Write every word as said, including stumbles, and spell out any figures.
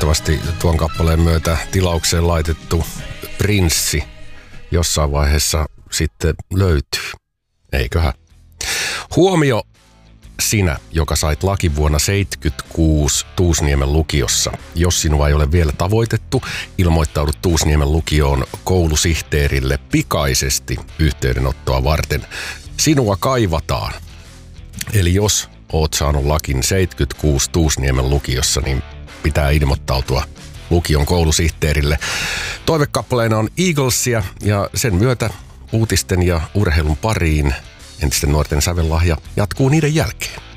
toivottavasti tuon kappaleen myötä tilaukseen laitettu prinssi jossain vaiheessa sitten löytyy. Eiköhän. Huomio sinä, joka sait lakin vuonna seitsemänkymmentäkuusi Tuusniemen lukiossa. Jos sinua ei ole vielä tavoitettu, ilmoittaudu Tuusniemen lukioon koulusihteerille pikaisesti yhteydenottoa varten. Sinua kaivataan. Eli jos oot saanut lakin seitsemänkymmentäkuusi Tuusniemen lukiossa, niin pitää ilmoittautua lukion koulusihteerille. Toivekappaleena on Eaglesia ja sen myötä uutisten ja urheilun pariin entisten nuorten sävellahja jatkuu niiden jälkeen.